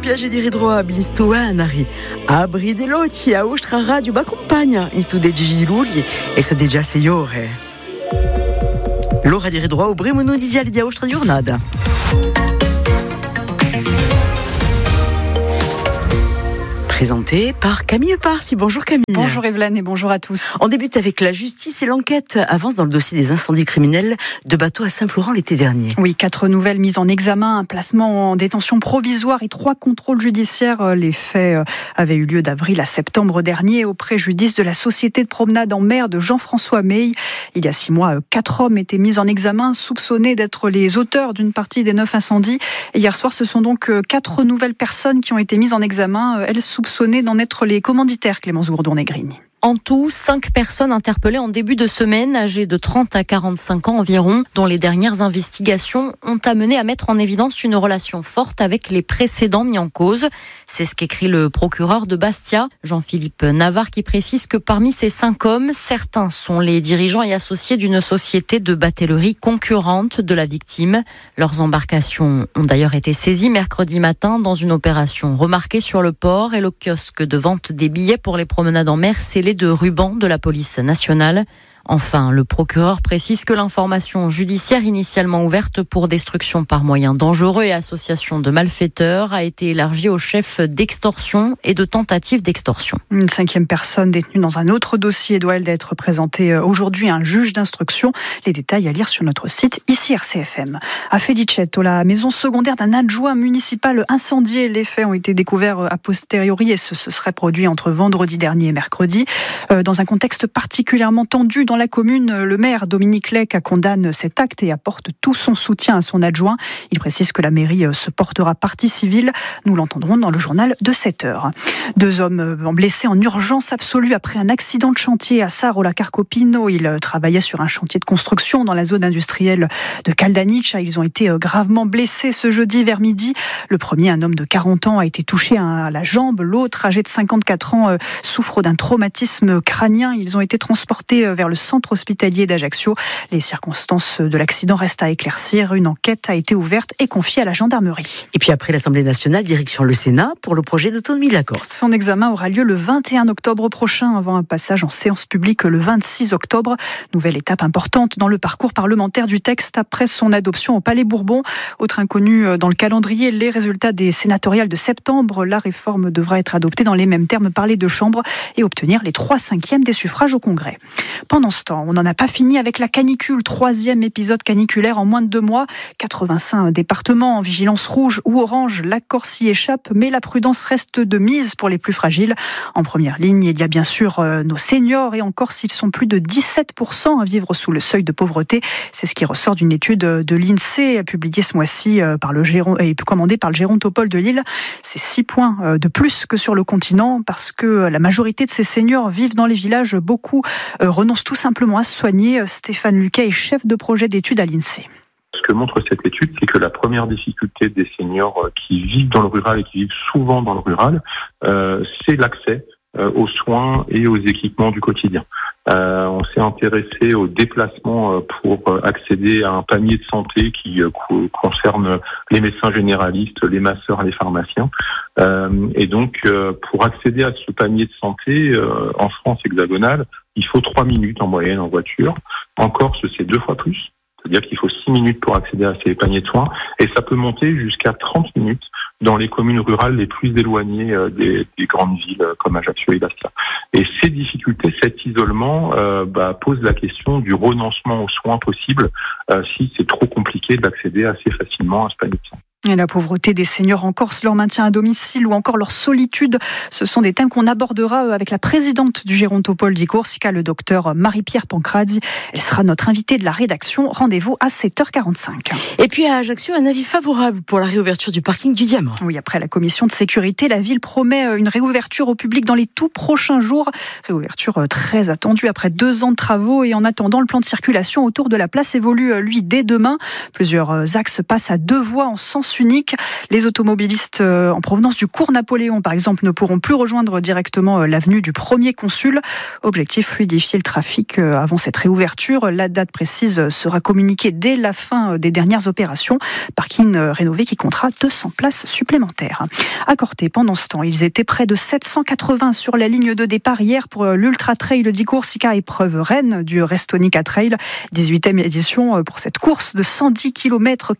viaggi di ritrovabili in sto anari. Abri dell'occhi a vostra radio accompagna in sto de Giluli e so de già 6 ore. L'ora di ritrovare o primo notiziale di vostra giornata. Présenté par Camille Parsi. Bonjour Camille. Bonjour Evelyne et bonjour à tous. On débute avec la justice et l'enquête avance dans le dossier des incendies criminels de bateaux à Saint-Florent l'été dernier. Oui, 4 nouvelles mises en examen, un placement en détention provisoire et 3 contrôles judiciaires. Les faits avaient eu lieu d'avril à septembre dernier au préjudice de la société de promenade en mer de Jean-François Meille. Il y a 6 mois, 4 hommes étaient mis en examen, soupçonnés d'être les auteurs d'une partie des 9 incendies. Et hier soir, ce sont donc 4 nouvelles personnes qui ont été mises en examen. Elles soupçonnées d'en être les commanditaires, Clémence Gourdon-Négrigne. En tout, 5 personnes interpellées en début de semaine, âgées de 30 à 45 ans environ, dont les dernières investigations ont amené à mettre en évidence une relation forte avec les précédents mis en cause. C'est ce qu'écrit le procureur de Bastia, Jean-Philippe Navarre, qui précise que parmi ces 5 hommes, certains sont les dirigeants et associés d'une société de batellerie concurrente de la victime. Leurs embarcations ont d'ailleurs été saisies mercredi matin dans une opération remarquée sur le port et le kiosque de vente des billets pour les promenades en mer scellé de rubans de la police nationale. Enfin, le procureur précise que l'information judiciaire initialement ouverte pour destruction par moyens dangereux et association de malfaiteurs a été élargie aux chefs d'extorsion et de tentative d'extorsion. Une 5e personne détenue dans un autre dossier doit elle être présentée aujourd'hui à un juge d'instruction. Les détails à lire sur notre site ici RCFM. À Fedicetto, la maison secondaire d'un adjoint municipal incendiée. Les faits ont été découverts a posteriori et ce serait produit entre vendredi dernier et mercredi. Dans un contexte particulièrement tendu dans la commune, le maire Dominique Lec condamne cet acte et apporte tout son soutien à son adjoint. Il précise que la mairie se portera partie civile. Nous l'entendrons dans le journal de 7h. 2 hommes blessés en urgence absolue après un accident de chantier à Sarola Carcopino. Ils travaillaient sur un chantier de construction dans la zone industrielle de Caldaniccia. Ils ont été gravement blessés ce jeudi vers midi. Le premier, un homme de 40 ans, a été touché à la jambe. L'autre, âgé de 54 ans, souffre d'un traumatisme crânien. Ils ont été transportés vers le centre hospitalier d'Ajaccio. Les circonstances de l'accident restent à éclaircir. Une enquête a été ouverte et confiée à la gendarmerie. Et puis après l'Assemblée nationale, direction le Sénat pour le projet d'autonomie de la Corse. Son examen aura lieu le 21 octobre prochain avant un passage en séance publique le 26 octobre. Nouvelle étape importante dans le parcours parlementaire du texte après son adoption au Palais Bourbon. Autre inconnu dans le calendrier, les résultats des sénatoriales de septembre. La réforme devra être adoptée dans les mêmes termes par les 2 chambres et obtenir les 3/5 des suffrages au Congrès. Pendant ce temps, on n'en a pas fini avec la canicule. 3e épisode caniculaire en moins de 2 mois. 85 départements en vigilance rouge ou orange. La Corse y échappe, mais la prudence reste de mise pour les plus fragiles. En première ligne, il y a bien sûr nos seniors et en Corse, ils sont plus de 17% à vivre sous le seuil de pauvreté. C'est ce qui ressort d'une étude de l'INSEE publiée ce mois-ci et commandée par le Gérontopole de Lille. C'est 6 points de plus que sur le continent parce que la majorité de ces seniors vivent dans les villages. Beaucoup renoncent tout simplement à se soigner. Stéphane Luquet est chef de projet d'études à l'INSEE. Ce que montre cette étude, c'est que la première difficulté des seniors qui vivent dans le rural et qui vivent souvent dans le rural, c'est l'accès aux soins et aux équipements du quotidien. On s'est intéressé aux déplacements pour accéder à un panier de santé qui concerne les médecins généralistes, les masseurs, les pharmaciens. Et donc, pour accéder à ce panier de santé en France hexagonale, il faut 3 minutes en moyenne en voiture. En Corse, c'est 2 fois plus. C'est-à-dire qu'il faut 6 minutes pour accéder à ces paniers de soins et ça peut monter jusqu'à 30 minutes dans les communes rurales les plus éloignées des grandes villes comme Ajaccio et Bastia. Et ces difficultés, cet isolement pose la question du renoncement aux soins possibles si c'est trop compliqué d'accéder assez facilement à ce panier de soins. Et la pauvreté des seniors en Corse, leur maintien à domicile ou encore leur solitude, ce sont des thèmes qu'on abordera avec la présidente du Gérontopole di Corsica, le docteur Marie-Pierre Pancrazzi. Elle sera notre invitée de la rédaction. Rendez-vous à 7h45. Et puis à Ajaccio, un avis favorable pour la réouverture du parking du Diamant. Oui, après la commission de sécurité, la ville promet une réouverture au public dans les tout prochains jours. Réouverture très attendue après 2 ans de travaux et en attendant, le plan de circulation autour de la place évolue, lui, dès demain. Plusieurs axes passent à 2 voies en sens sens unique. Les automobilistes en provenance du cours Napoléon, par exemple, ne pourront plus rejoindre directement l'avenue du Premier Consul. Objectif, fluidifier le trafic avant cette réouverture. La date précise sera communiquée dès la fin des dernières opérations. Parking rénové qui comptera 200 places supplémentaires. À Corté, pendant ce temps, ils étaient près de 780 sur la ligne de départ hier pour l'Ultra Trail d'Igorsica, épreuve reine du Restonica Trail. 18e édition pour cette course de 110 km,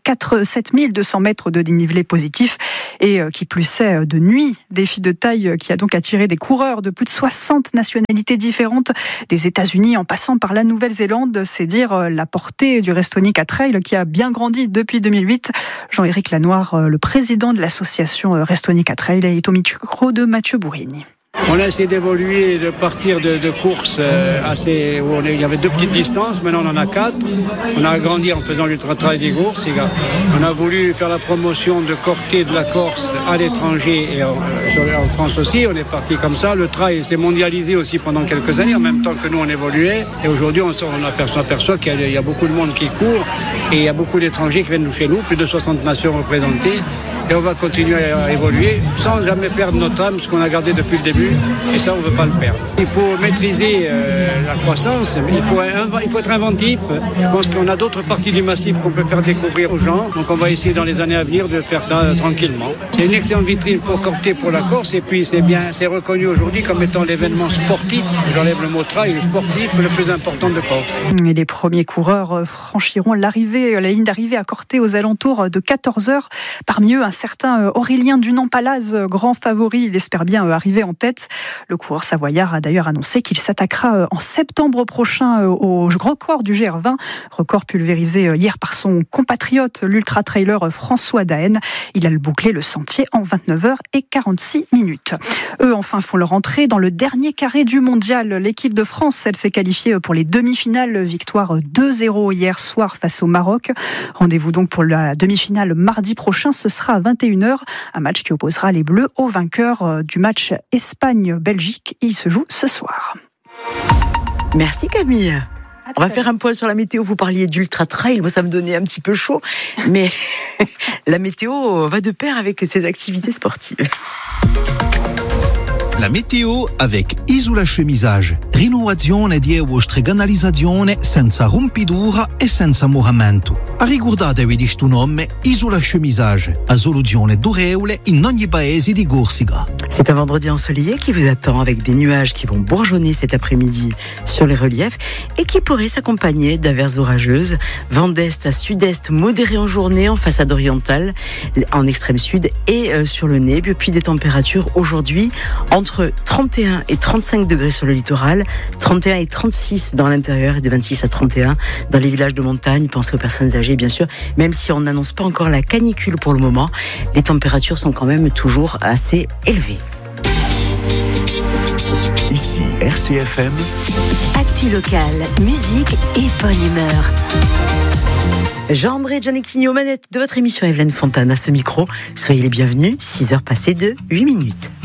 7200 mètres de dénivelé positif et qui plus est de nuit. Défi de taille qui a donc attiré des coureurs de plus de 60 nationalités différentes, des États-Unis en passant par la Nouvelle-Zélande. C'est dire la portée du Restonica Trail qui a bien grandi depuis 2008. Jean-Éric Lanoir, le président de l'association Restonica Trail, est au micro de Mathieu Bourrigne. On a essayé d'évoluer, de partir de courses assez où il y avait 2 petites distances, maintenant on en a 4. On a agrandi en faisant l'Ultra Trail d'Igorsica. On a voulu faire la promotion de Corté, de la Corse à l'étranger et en France aussi. On est parti comme ça. Le trail s'est mondialisé aussi pendant quelques années, en même temps que nous on évoluait. Et aujourd'hui on aperçoit qu'il y a beaucoup de monde qui court et il y a beaucoup d'étrangers qui viennent chez nous, plus de 60 nations représentées. Et on va continuer à évoluer sans jamais perdre notre âme, ce qu'on a gardé depuis le début. Et ça, on ne veut pas le perdre. Il faut maîtriser la croissance, il faut être inventif. Je pense qu'on a d'autres parties du massif qu'on peut faire découvrir aux gens. Donc on va essayer dans les années à venir de faire ça tranquillement. C'est une excellente vitrine pour Corté, pour la Corse. Et puis c'est reconnu aujourd'hui comme étant l'événement sportif, j'enlève le mot trail, sportif, le plus important de Corse. Et les premiers coureurs franchiront la ligne d'arrivée à Corté aux alentours de 14h. Parmi eux, un certain Aurélien Dunant-Palaz, grand favori, il espère bien arriver en tête. Le coureur savoyard a d'ailleurs annoncé qu'il s'attaquera en septembre prochain au record du GR20, record pulvérisé hier par son compatriote, l'ultra-trailer François Daen. Il a bouclé le sentier en 29h46. Eux, enfin, font leur entrée dans le dernier carré du mondial. L'équipe de France, elle s'est qualifiée pour les demi-finales. Victoire 2-0 hier soir face au Maroc. Rendez-vous donc pour la demi-finale mardi prochain. Ce sera à 21h, un match qui opposera les Bleus au vainqueur du match Espagne-Belgique. Il se joue ce soir. Merci Camille. On va faire un point sur la météo. Vous parliez d'Ultra Trail. Moi, ça me donnait un petit peu chaud. Mais la météo va de pair avec ces activités sportives. La météo avec Isola Chemisage. Rinnovazione di euostreganalizzazione senza rompidura e senza moramento. Ricordatevi di sto nome, Isola Chemisage, a soluzione durevole in ogni paese di Corsica. C'est un vendredi ensoleillé qui vous attend avec des nuages qui vont bourgeonner cet après-midi sur les reliefs et qui pourraient s'accompagner d'averses orageuses. Vent d'est à sud-est modéré en journée en façade orientale, en extrême sud et sur le Nébio. Puis des températures aujourd'hui entre 31 et 35 degrés sur le littoral, 31 et 36 dans l'intérieur et de 26 à 31 dans les villages de montagne. Pensez aux personnes âgées, bien sûr, même si on n'annonce pas encore la canicule pour le moment, les températures sont quand même toujours assez élevées. Ici RCFM. Actu locale, musique et bonne humeur. Jean-André Gianecchini aux manettes de votre émission Evelyne Fontane à ce micro. Soyez les bienvenus, 6h passées de 8 minutes.